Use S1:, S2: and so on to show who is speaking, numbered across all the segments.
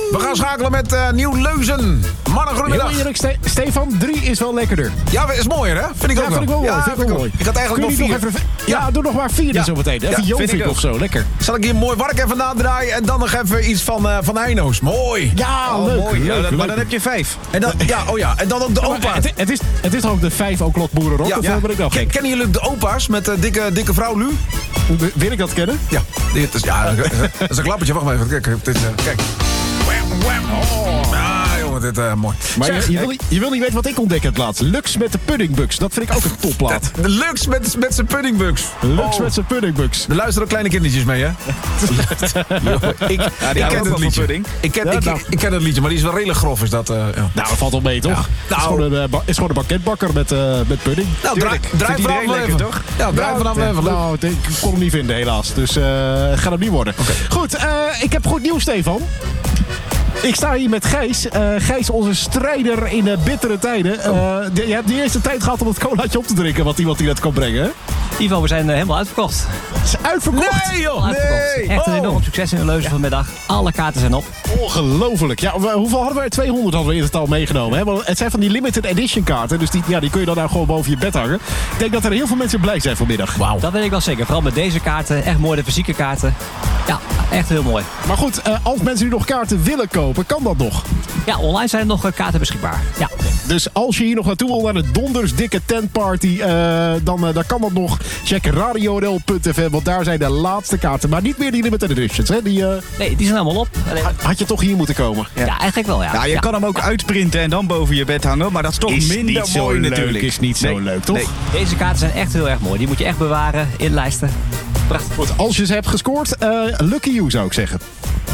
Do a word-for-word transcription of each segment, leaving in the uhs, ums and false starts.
S1: We gaan schakelen met uh, Nieuw-Leuzen. Mannen, goedemiddag.
S2: Heel eerlijk, Ste- Stefan, drie is wel lekkerder.
S1: Ja, is mooier, hè? Vind ik
S2: Ja,
S1: ook
S2: vind ik wel mooi.
S1: Ja,
S2: vind ik wel mooi.
S1: Ik had eigenlijk
S2: Kun
S1: nog
S2: je
S1: vier.
S2: nog even, ja,
S1: Ja.
S2: doe nog maar vier
S1: Ja.
S2: zo meteen. Even
S1: Ja,
S2: ja,
S1: vind ik
S2: Jovik
S1: ook.
S2: of zo, lekker.
S1: Zal ik hier mooi wark even nadraaien en dan nog even iets van, uh, van Heino's. Mooi.
S2: Ja,
S3: Oh,
S2: leuk.
S3: mooi. Ja,
S2: leuk,
S3: dat- maar
S2: leuk.
S3: dan heb je vijf.
S1: En dan, ja, oh ja, en dan ook de
S2: Maar
S1: opa.
S2: Het, het, is, het is toch ook de vijf O'Clock Boerenrock?
S1: Ja.
S2: Of
S1: Ja.
S2: ben ik nou
S1: Ken-
S2: gek?
S1: Kennen jullie de opa's met de dikke, dikke vrouw Lu?
S2: Wil ik dat kennen?
S1: Ja, dit is, ja, dat is een klappertje. Wacht maar even. Kijk, dit, uh, kijk. Wham, wham. Oh. Ah, jongen, dit uh, mooi.
S2: Maar
S1: Zeg,
S2: je, je, wil, niet- je wil niet weten wat ik ontdek het laatst. Lux met de puddingbugs. Dat vind ik ook een topplaat.
S1: de Lux met, met zijn puddingbugs.
S2: Lux
S1: Oh.
S2: met zijn puddingbugs.
S1: Er luisteren ook kleine kindertjes mee, hè? Jongen, ik, ik
S3: houden ook
S1: ken
S3: wel
S1: het
S3: van
S1: liedje.
S3: pudding.
S1: Ik ken,
S2: Ja,
S1: ik,
S2: nou.
S1: ik ken het liedje, maar die is wel redelijk grof. Is dat, uh, ja.
S2: Nou, dat valt wel mee, toch?
S1: Ja.
S2: Het is,
S1: Nou.
S2: gewoon een, uh, ba- is gewoon een banketbakker met, uh, met pudding.
S1: Nou, draai,
S3: Tuurlijk.
S1: draai
S3: Vindt
S1: vanaf
S3: iedereen
S1: even.
S3: lekker, toch?
S1: Ja, draai vanaf
S2: Ja,
S1: even. Leuk.
S2: nou, ik kon hem niet vinden, helaas. Dus uh, gaat hem niet worden. Goed, uh, ik heb goed nieuws, Stefan. Ik sta hier met Gijs. Uh, Gijs, onze strijder in uh, bittere tijden. Uh, de- je hebt de eerste tijd gehad om het colaatje op te drinken, wat iemand die dat kan brengen. Hè?
S4: Ivo, we zijn uh, helemaal uitverkocht.
S2: Het is uitverkocht.
S1: Nee, joh.
S4: Uitverkocht.
S1: Nee.
S4: Echt een
S1: Oh.
S4: enorm succes in de Leuzen vanmiddag. Alle kaarten zijn op.
S2: Ongelooflijk. Ja, we- hoeveel hadden wij? tweehonderd hadden we in totaal meegenomen. Hè? Want het zijn van die limited edition kaarten. Dus die, ja, die kun je dan nou gewoon boven je bed hangen. Ik denk dat er heel veel mensen blij zijn vanmiddag. Wauw.
S4: Dat weet ik wel zeker. Vooral met deze kaarten. Echt mooi, de fysieke kaarten. Ja, echt heel mooi.
S2: Maar goed, uh, als mensen nu nog kaarten willen kopen, kan dat nog.
S4: Ja, online zijn er nog uh, kaarten beschikbaar. Ja.
S2: Dus als je hier nog naartoe wil naar de Donders dikke tentparty, uh, dan, uh, dan kan dat nog. Check radio n l punt f m, want daar zijn de laatste kaarten. Maar niet meer die limited editions. Hè? Die, uh,
S4: Nee, die zijn allemaal op. Alleen-
S2: had je toch hier moeten komen.
S4: Ja, eigenlijk wel, ja.
S3: Ja, je
S4: Ja.
S3: kan hem ook uitprinten en dan boven je bed hangen. Maar dat is toch
S2: Is
S3: minder
S2: niet zo
S3: mooi
S2: leuk,
S3: natuurlijk.
S2: is niet zo
S3: Nee,
S2: leuk, toch?
S3: nee.
S4: Deze kaarten zijn echt heel erg mooi. Die moet je echt bewaren, inlijsten. Prachtig.
S2: Goed, als je ze hebt gescoord, uh, lucky you zou ik zeggen.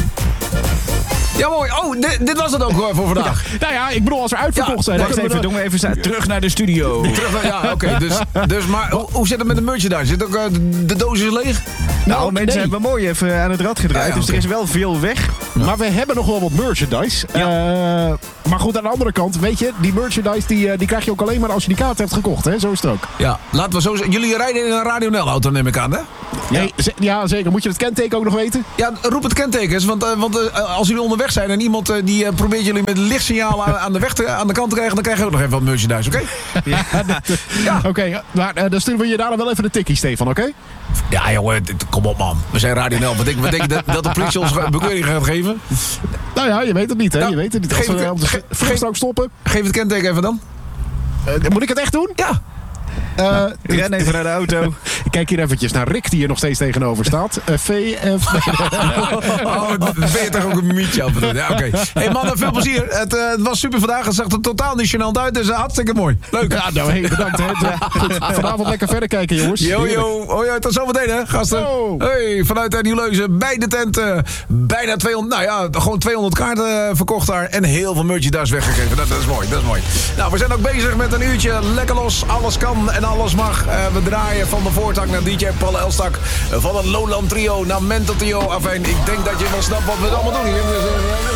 S1: Ja, mooi. Oh, dit, dit was het ook uh, voor vandaag.
S2: Nou ja, ik bedoel, als er uitverkocht
S1: Ja,
S2: zijn... dan
S3: Wacht
S2: kunnen
S3: even,
S2: we
S3: doen we even sta- terug naar de studio.
S1: Terug naar- ja, oké. dus, dus, maar hoe, hoe zit het met de merchandise? Zit ook uh, de, de doos is leeg?
S3: Nou,
S2: Nou,
S3: mensen
S2: nee.
S3: hebben mooi even aan het rad gedraaid.
S1: Ja, ja,
S3: dus
S1: oké.
S3: er is wel veel weg.
S2: Maar we hebben nog wel wat merchandise. Eh, maar goed, aan de andere kant, weet je, die merchandise die, uh, die krijg je ook alleen maar als je die kaart hebt gekocht. Hè? Zo is het ook.
S1: Ja, laten we zo zeggen. Jullie rijden in een Radio Nel-auto, neem ik aan, hè?
S2: Ja. Nee, ze- ja, zeker. Moet je het kenteken ook nog weten?
S1: Ja, roep het kenteken eens. Want, uh, want uh, als jullie onderweg zijn en iemand uh, die uh, probeert jullie met een lichtsignaal aan, aan de weg te, aan de kant te krijgen, dan krijg je ook nog even wat merchandise, oké?
S2: Ja. Oké, maar uh, dan sturen we je daar dan wel even de tikkie, Stefan, oké?
S1: Ja, jongen, dit- kom op, man. We zijn Radio Nel. Wat denk, wat denk je dat, dat de politie ons ge- bekeuring gaat geven?
S2: Nou ja, je weet het niet, hè?
S1: Nou,
S2: je weet het niet. Als
S1: geef
S2: we
S1: het-
S2: uh, op de
S1: ge-
S2: vluchtstrook stoppen...
S1: Geef het kenteken even dan.
S2: Uh, moet ik het echt doen?
S1: Ja.
S2: Uh,
S3: Ren even naar de auto.
S2: ik kijk hier eventjes naar Rick, die hier nog steeds tegenover staat. Uh, V F...
S1: Oh, dan ben je toch ook een mietje af en toe. Ja, oké. Hey mannen, veel plezier. Het, uh, het was super vandaag. Het zag er totaal niet gênant uit. Dus uh, hartstikke mooi. Leuk.
S2: Ja, nou, hey, bedankt. Hè. Goed, vanavond lekker verder kijken, jongens.
S1: Yo,
S2: Heerlijk.
S1: yo. Oh ja, tot zometeen, hè, gasten.
S2: Yo.
S1: Hey, vanuit uh, Nieuw-Leuzen, bij de tent. uh, bijna tweehonderd, nou ja, gewoon tweehonderd kaarten uh, verkocht daar. En heel veel merchandise weggegeven. Dat, dat is mooi, dat is mooi. Nou, we zijn ook bezig met een uurtje lekker los. Alles kan en alles mag. Uh, we draaien van de voortak naar D J Paul Elstak. Uh, van het Lowland Trio naar Mental Trio. Afijn, ik denk dat je wel snapt wat we allemaal doen hier.